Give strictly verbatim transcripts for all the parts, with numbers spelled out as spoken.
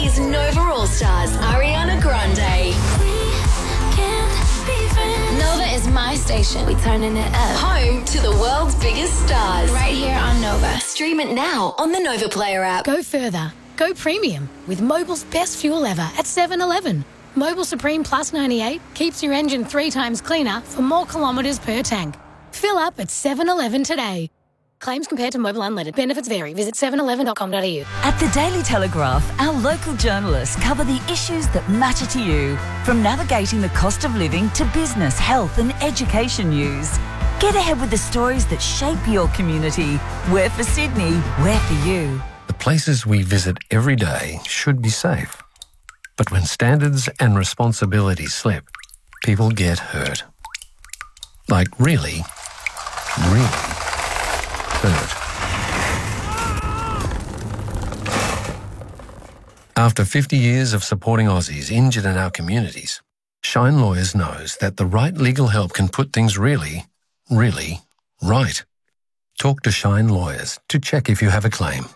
Sydney's Nova All-Stars, Ariana Grande. Nova is my station. We turning it up. Home to the world's biggest stars. Right here on Nova. Stream it now on the Nova Player app. Go further. Go premium with Mobil's best fuel ever at seven eleven. Mobil Supreme Plus ninety-eight keeps your engine three times cleaner for more kilometres per tank. Fill up at seven eleven today. Claims compared to Mobil Unleaded. Benefits vary. Visit seven eleven dot com dot a u. At the Daily Telegraph, our local journalists cover the issues that matter to you, from navigating the cost of living to business, health and education news. Get ahead with the stories that shape your community. We're for Sydney, we're for you. The places we visit every day should be safe. But when standards and responsibilities slip, people get hurt. Like really, really hurt. After fifty years of supporting Aussies injured in our communities, Shine Lawyers knows that the right legal help can put things really, really right. Talk to Shine Lawyers to check if you have a claim.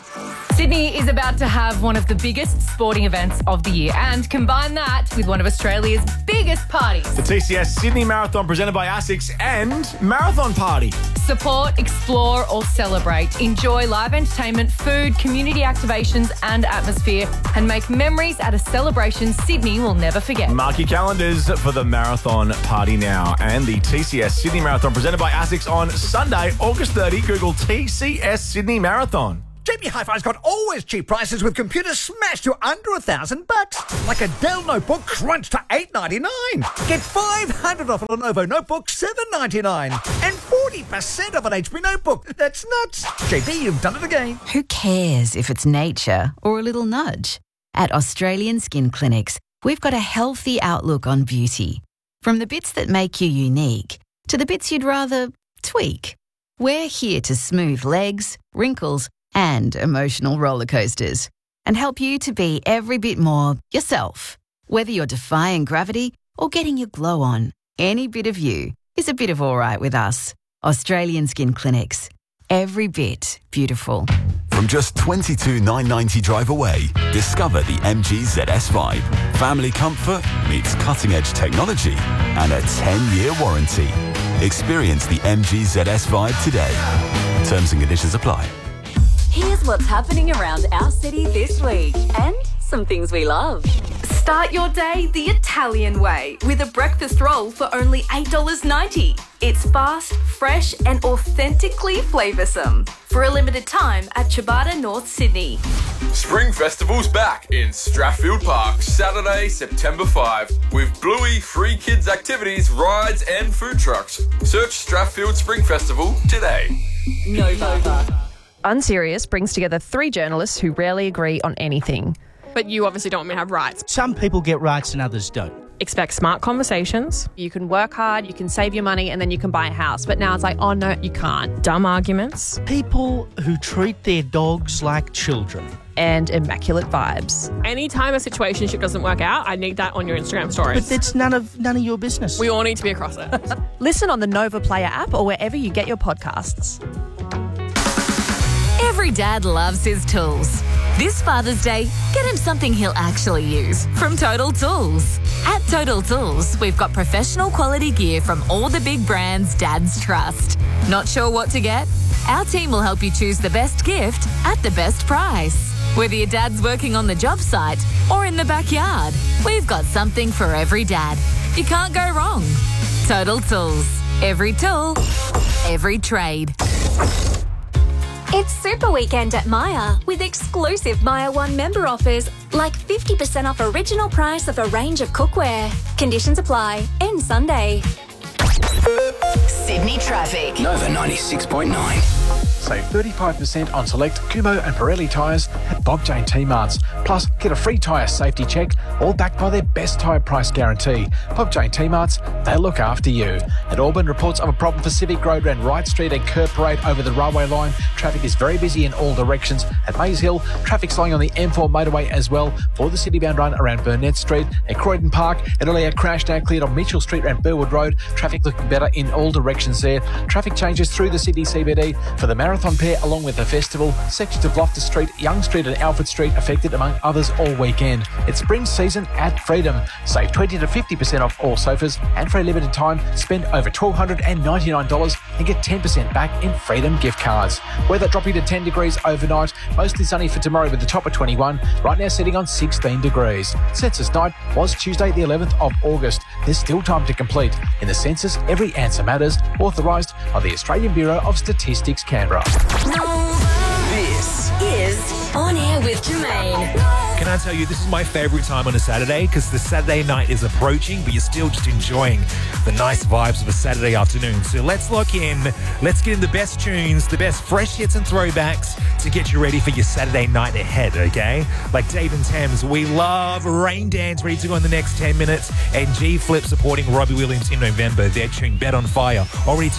Sydney is about to have one of the biggest sporting events of the year, and combine that with one of Australia's biggest parties. The T C S Sydney Marathon presented by ASICS and Marathon Party. Support, explore or celebrate. Enjoy live entertainment, food, community activations and atmosphere, and make memories at a celebration Sydney will never forget. Mark your calendars for the Marathon Party now and the T C S Sydney Marathon presented by ASICS on Sunday, August thirtieth. Google T C S Sydney Marathon. J B Hi-Fi's got always cheap prices with computers smashed to under a thousand bucks. Like a Dell notebook crunched to eight ninety-nine. Get five hundred off a Lenovo notebook, seven ninety-nine, and forty percent off an H P notebook. That's nuts. J B, you've done it again. Who cares if it's nature or a little nudge? At Australian Skin Clinics, we've got a healthy outlook on beauty. From the bits that make you unique to the bits you'd rather tweak. We're here to smooth legs, wrinkles, and emotional roller coasters, and help you to be every bit more yourself. Whether you're defying gravity or getting your glow on, any bit of you is a bit of all right with us. Australian Skin Clinics. Every bit beautiful. From just twenty-two thousand nine hundred ninety drive away, discover the M G Z S five. Family comfort meets cutting-edge technology and a ten-year warranty. Experience the M G Z S five today. Terms and conditions apply. Here's what's happening around our city this week and some things we love. Start your day the Italian way with a breakfast roll for only eight dollars ninety. It's fast, fresh and authentically flavoursome. For a limited time at Ciabatta, North Sydney. Spring Festival's back in Strathfield Park, Saturday, September fifth, with Bluey free kids activities, rides and food trucks. Search Strathfield Spring Festival today. Nova. Unserious brings together three journalists who rarely agree on anything. But you obviously don't want me to have rights. Some people get rights and others don't. Expect smart conversations. You can work hard, you can save your money, and then you can buy a house. But now it's like, oh no, you can't. Dumb arguments. People who treat their dogs like children. And immaculate vibes. Anytime a situationship doesn't work out, I need that on your Instagram stories. But that's none of none of your business. We all need to be across it. Listen on the Nova Player app or wherever you get your podcasts. Every dad loves his tools. This Father's Day, get him something he'll actually use from Total Tools. At Total Tools, we've got professional quality gear from all the big brands dads trust. Not sure what to get? Our team will help you choose the best gift at the best price. Whether your dad's working on the job site or in the backyard, we've got something for every dad. You can't go wrong. Total Tools. Every tool, every trade. It's Super Weekend at Myer with exclusive Myer One member offers like fifty percent off original price of a range of cookware. Conditions apply. End Sunday. Sydney traffic. Nova ninety-six point nine. Save thirty-five percent on select Kubo and Pirelli tyres at Bob Jane T-Marts. Plus, get a free tyre safety check, all backed by their best tyre price guarantee. Bob Jane T-Marts, they look after you. At Auburn, reports of a problem for Civic Road around Wright Street and Kerr Parade over the railway line. Traffic is very busy in all directions. At Mays Hill, traffic slowing on the M four motorway as well for the city-bound run around Burnett Street. At Croydon Park, an earlier crash now cleared on Mitchell Street and Burwood Road. Traffic looking better in all directions there. Traffic changes through the city C B D for the Marathon Pair along with the festival. Sections of Loftus Street, Young Street and and Alfred Street affected among others all weekend. It's spring season at Freedom. Save twenty to fifty percent off all sofas, and for a limited time, spend over one thousand two hundred ninety-nine dollars and get ten percent back in Freedom gift cards. Weather dropping to ten degrees overnight, mostly sunny for tomorrow with the top of twenty-one, right now sitting on sixteen degrees. Census night was Tuesday the eleventh of August. There's still time to complete. In the census, every answer matters, authorised by the Australian Bureau of Statistics, Canberra. This is On Air with Jermaine. Can I tell you, this is my favourite time on a Saturday because the Saturday night is approaching, but you're still just enjoying the nice vibes of a Saturday afternoon. So let's lock in. Let's get in the best tunes, the best fresh hits and throwbacks to get you ready for your Saturday night ahead, okay? Like Dave and Thames, We Love, Rain Dance, ready to go in the next ten minutes, and G-Flip supporting Robbie Williams in November. Their tune Bet on Fire, already to